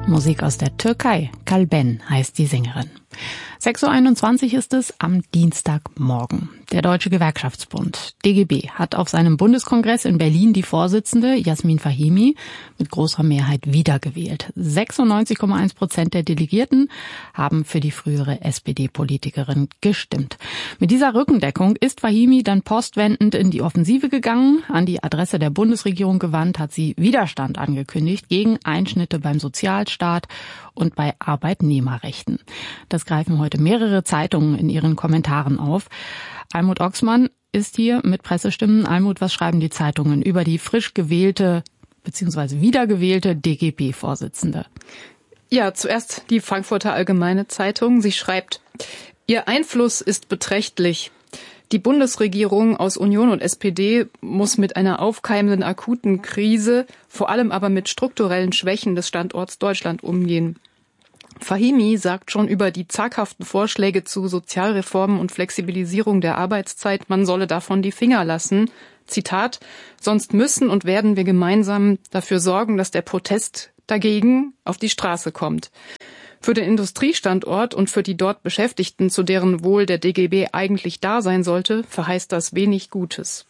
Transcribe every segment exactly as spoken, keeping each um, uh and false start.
Musik aus der Türkei. Kalben heißt die Sängerin. sechs Uhr einundzwanzig ist es am Dienstagmorgen. Der Deutsche Gewerkschaftsbund, D G B, hat auf seinem Bundeskongress in Berlin die Vorsitzende Jasmin Fahimi mit großer Mehrheit wiedergewählt. sechsundneunzig Komma eins Prozent der Delegierten haben für die frühere S P D-Politikerin gestimmt. Mit dieser Rückendeckung ist Fahimi dann postwendend in die Offensive gegangen. An die Adresse der Bundesregierung gewandt hat sie Widerstand angekündigt gegen Einschnitte beim Sozialstaat und bei Arbeitnehmerrechten. Das greifen heute mehrere Zeitungen in ihren Kommentaren auf. Almut Oxmann ist hier mit Pressestimmen. Almut, was schreiben die Zeitungen über die frisch gewählte bzw. wiedergewählte D G B-Vorsitzende? Ja, zuerst die Frankfurter Allgemeine Zeitung. Sie schreibt, ihr Einfluss ist beträchtlich. Die Bundesregierung aus Union und S P D muss mit einer aufkeimenden akuten Krise, vor allem aber mit strukturellen Schwächen des Standorts Deutschland umgehen. Fahimi sagt schon über die zaghaften Vorschläge zu Sozialreformen und Flexibilisierung der Arbeitszeit, man solle davon die Finger lassen. Zitat, sonst müssen und werden wir gemeinsam dafür sorgen, dass der Protest dagegen auf die Straße kommt. Für den Industriestandort und für die dort Beschäftigten, zu deren Wohl der D G B eigentlich da sein sollte, verheißt das wenig Gutes.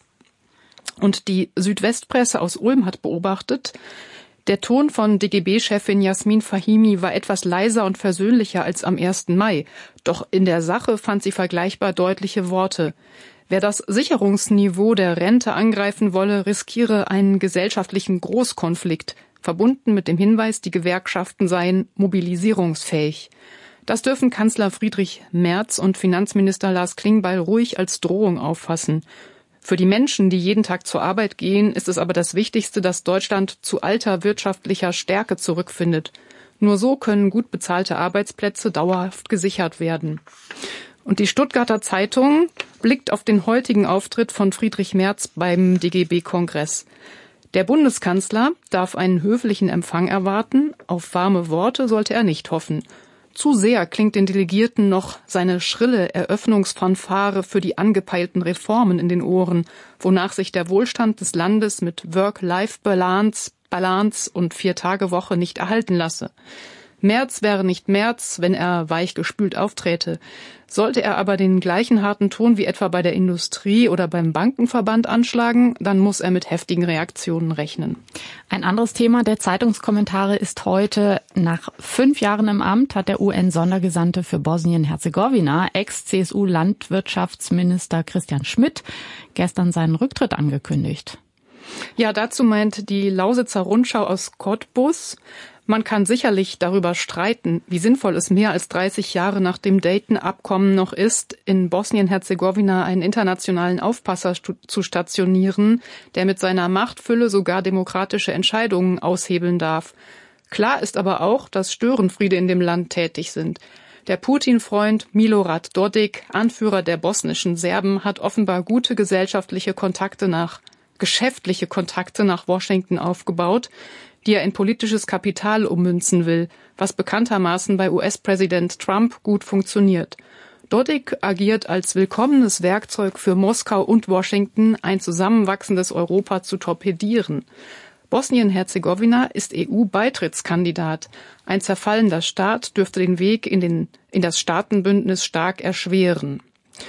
Und die Südwestpresse aus Ulm hat beobachtet, der Ton von D G B-Chefin Jasmin Fahimi war etwas leiser und versöhnlicher als am ersten Mai. Doch in der Sache fand sie vergleichbar deutliche Worte. Wer das Sicherungsniveau der Rente angreifen wolle, riskiere einen gesellschaftlichen Großkonflikt, verbunden mit dem Hinweis, die Gewerkschaften seien mobilisierungsfähig. Das dürfen Kanzler Friedrich Merz und Finanzminister Lars Klingbeil ruhig als Drohung auffassen. Für die Menschen, die jeden Tag zur Arbeit gehen, ist es aber das Wichtigste, dass Deutschland zu alter wirtschaftlicher Stärke zurückfindet. Nur so können gut bezahlte Arbeitsplätze dauerhaft gesichert werden. Und die Stuttgarter Zeitung blickt auf den heutigen Auftritt von Friedrich Merz beim D G B-Kongress. Der Bundeskanzler darf einen höflichen Empfang erwarten, auf warme Worte sollte er nicht hoffen. Zu sehr klingt den Delegierten noch seine schrille Eröffnungsfanfare für die angepeilten Reformen in den Ohren, wonach sich der Wohlstand des Landes mit Work-Life-Balance Balance und Vier-Tage-Woche nicht erhalten lasse. Merz wäre nicht Merz, wenn er weichgespült aufträte. Sollte er aber den gleichen harten Ton wie etwa bei der Industrie oder beim Bankenverband anschlagen, dann muss er mit heftigen Reaktionen rechnen. Ein anderes Thema der Zeitungskommentare ist heute, nach fünf Jahren im Amt hat der U N-Sondergesandte für Bosnien-Herzegowina, Ex-C S U-Landwirtschaftsminister Christian Schmidt, gestern seinen Rücktritt angekündigt. Ja, dazu meint die Lausitzer Rundschau aus Cottbus, man kann sicherlich darüber streiten, wie sinnvoll es mehr als dreißig Jahre nach dem Dayton-Abkommen noch ist, in Bosnien-Herzegowina einen internationalen Aufpasser zu stationieren, der mit seiner Machtfülle sogar demokratische Entscheidungen aushebeln darf. Klar ist aber auch, dass Störenfriede in dem Land tätig sind. Der Putin-Freund Milorad Dodik, Anführer der bosnischen Serben, hat offenbar gute gesellschaftliche Kontakte nach, geschäftliche Kontakte nach Washington aufgebaut, die er in politisches Kapital ummünzen will, was bekanntermaßen bei U S-Präsident Trump gut funktioniert. Dodik agiert als willkommenes Werkzeug für Moskau und Washington, ein zusammenwachsendes Europa zu torpedieren. Bosnien-Herzegowina ist E U-Beitrittskandidat. Ein zerfallender Staat dürfte den Weg in, den, in das Staatenbündnis stark erschweren.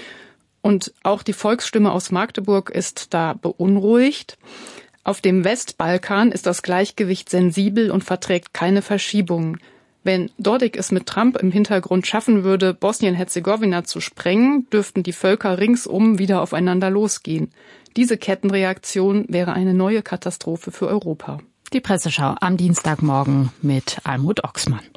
Und auch die Volksstimme aus Magdeburg ist da beunruhigt. Auf dem Westbalkan ist das Gleichgewicht sensibel und verträgt keine Verschiebungen. Wenn Dodik es mit Trump im Hintergrund schaffen würde, Bosnien-Herzegowina zu sprengen, dürften die Völker ringsum wieder aufeinander losgehen. Diese Kettenreaktion wäre eine neue Katastrophe für Europa. Die Presseschau am Dienstagmorgen mit Almut Oxmann.